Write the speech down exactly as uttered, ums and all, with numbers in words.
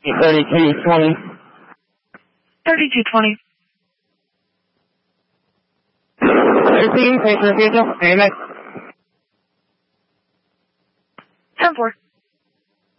thirty-two twenty. thirty-two twenty. thirteen, thanks for the vehicle. Amen. ten four.